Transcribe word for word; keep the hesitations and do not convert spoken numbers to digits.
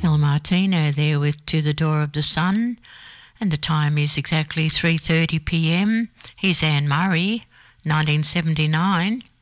Mel Martino there with To the Door of the Sun, and the time is exactly three thirty p m. Here's Anne Murray, nineteen seventy-nine.